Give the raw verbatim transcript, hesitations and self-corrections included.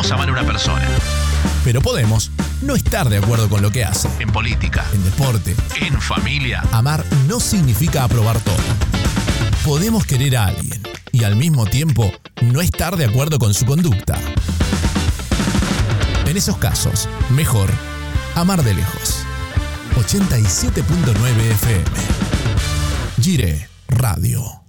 podemos amar a una persona. Pero podemos no estar de acuerdo con lo que hace. En política, En deporte, en familia. amar no significa aprobar todo. Podemos querer a alguien y al mismo tiempo no estar de acuerdo con su conducta. En esos casos, mejor amar de lejos. ochenta y siete punto nueve F M. Gire Radio.